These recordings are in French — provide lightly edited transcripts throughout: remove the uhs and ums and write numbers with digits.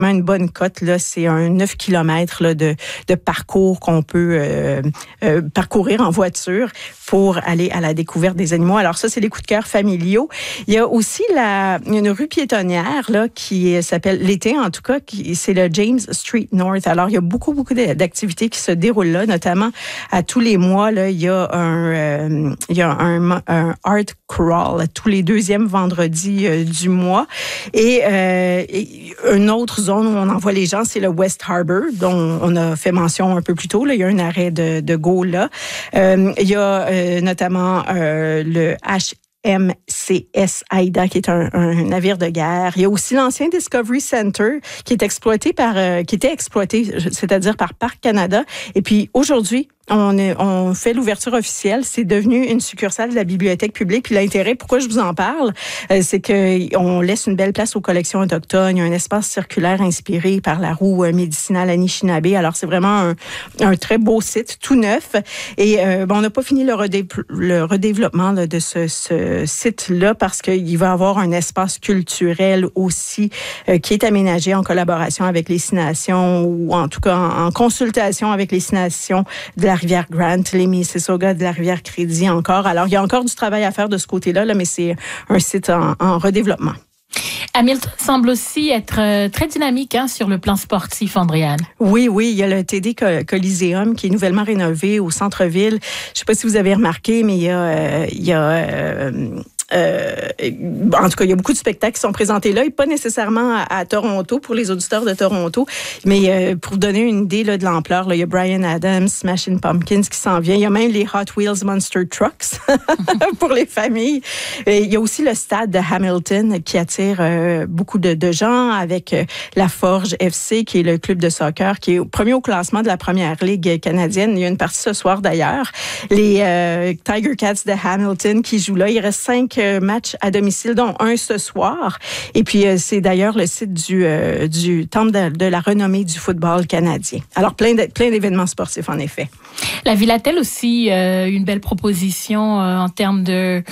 une bonne cote. Là, c'est un 9 km là, de parcours qu'on peut parcourir en voiture pour aller à la découverte des animaux. Alors ça, c'est les coups de cœur familiaux. Il y a aussi une rue piétonnière là, qui s'appelle, l'été en tout cas, c'est le James Street North. Alors, il y a beaucoup d'activités qui se déroulent là, notamment à tous les mois. Là, il y a un art crawl tous les deuxièmes vendredis du mois. Et une autre zone où on envoie les gens, c'est le West Harbour, dont on a fait mention un peu plus tôt. Là. Il y a un arrêt de go là. Il y a notamment le HMCS Aida, qui est un navire de guerre. Il y a aussi l'ancien Discovery Center qui était exploité, c'est-à-dire par Parc Canada. Et puis aujourd'hui, on fait l'ouverture officielle. C'est devenu une succursale de la bibliothèque publique. Puis l'intérêt, pourquoi je vous en parle, c'est qu'on laisse une belle place aux collections autochtones. Il y a un espace circulaire inspiré par la roue médicinale Anishinaabe. Alors, c'est vraiment un très beau site, tout neuf. Et on n'a pas fini le redéveloppement là, de ce site-là parce qu'il va avoir un espace culturel aussi qui est aménagé en collaboration avec les Six Nations ou en tout cas en consultation avec les Six Nations de la rivière Grant, les Mississauga de la rivière Crédit encore. Alors, il y a encore du travail à faire de ce côté-là, là, mais c'est un site en redéveloppement. Hamilton semble aussi être très dynamique sur le plan sportif, Andréane. Oui, il y a le TD Coliseum qui est nouvellement rénové au centre-ville. Je ne sais pas si vous avez remarqué, mais il y a en tout cas, il y a beaucoup de spectacles qui sont présentés là, et pas nécessairement à Toronto, pour les auditeurs de Toronto, mais pour vous donner une idée là, de l'ampleur, là, il y a Bryan Adams, Smashing Pumpkins qui s'en vient. Il y a même les Hot Wheels Monster Trucks pour les familles. Et il y a aussi le stade de Hamilton qui attire beaucoup de gens avec la Forge FC, qui est le club de soccer, qui est premier au classement de la première ligue canadienne. Il y a une partie ce soir d'ailleurs. Les Tiger Cats de Hamilton qui jouent là. Il reste 5 matchs à domicile, dont un ce soir. Et puis, c'est d'ailleurs le site du temple de la renommée du football canadien. Alors, plein d'événements sportifs, en effet. La ville a-t-elle aussi une belle proposition en termes de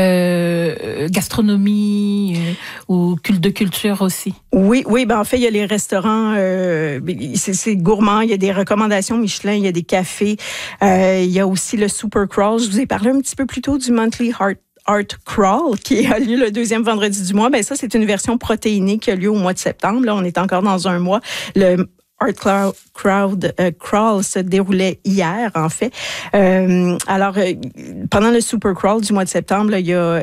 gastronomie ou de culture aussi? Oui, en fait, il y a les restaurants, c'est gourmand, il y a des recommandations Michelin, il y a des cafés, il y a aussi le Super Crawl. Je vous ai parlé un petit peu plus tôt du Monthly Art Crawl, qui a lieu le deuxième vendredi du mois. Ça, c'est une version protéinée qui a lieu au mois de septembre. Là, on est encore dans un mois. Le Art Crawl se déroulait hier, en fait. Alors, pendant le Super Crawl du mois de septembre, là, il y a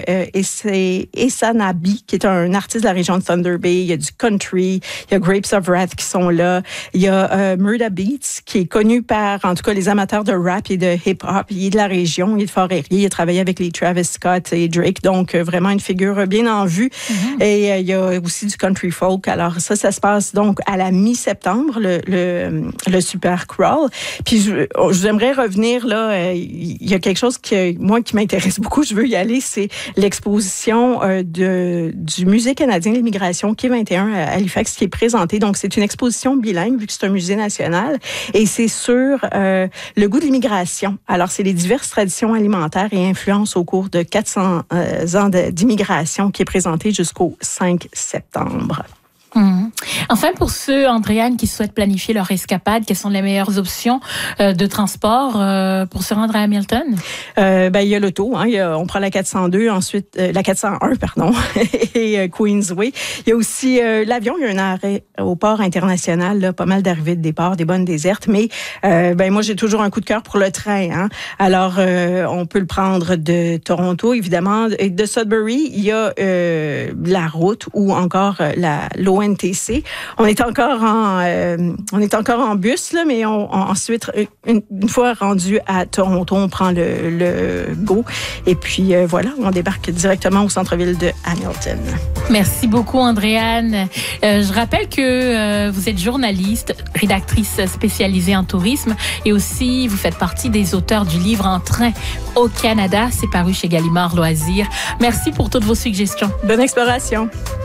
Esanabi, qui est un artiste de la région de Thunder Bay. Il y a du country. Il y a Grapes of Wrath qui sont là. Il y a Murda Beats, qui est connu par, en tout cas, les amateurs de rap et de hip-hop. Il est de la région, il est de Fort-Erie. Il a travaillé avec les Travis Scott et Drake, donc vraiment une figure bien en vue. Mm-hmm. Et il y a aussi du country folk. Alors ça se passe donc à la mi-septembre, le Super Crawl. Puis j'aimerais revenir là, il y a quelque chose qui m'intéresse beaucoup, je veux y aller, c'est l'exposition du Musée canadien de l'immigration Quai 21 à Halifax qui est présentée. Donc c'est une exposition bilingue vu que c'est un musée national et c'est sur le goût de l'immigration. Alors c'est les diverses traditions alimentaires et influences au cours de 400 ans d'immigration qui est présentée jusqu'au 5 septembre. Enfin, pour ceux, Andréane, qui souhaitent planifier leur escapade, quelles sont les meilleures options de transport pour se rendre à Hamilton? Il y a l'auto, on prend la 402, ensuite la 401, pardon, et Queensway. Il y a aussi l'avion, il y a un arrêt au port international, là, pas mal d'arrivées de départ, des bonnes désertes, mais moi j'ai toujours un coup de cœur pour le train. Alors, on peut le prendre de Toronto, évidemment, et de Sudbury, il y a la route ou encore l'ONTC. On est encore en bus, là, mais ensuite, une fois rendu à Toronto, on prend le GO. Et puis, voilà, on débarque directement au centre-ville de Hamilton. Merci beaucoup, Andréane. Je rappelle que vous êtes journaliste, rédactrice spécialisée en tourisme et aussi, vous faites partie des auteurs du livre En train au Canada. C'est paru chez Gallimard Loisirs. Merci pour toutes vos suggestions. Bonne exploration.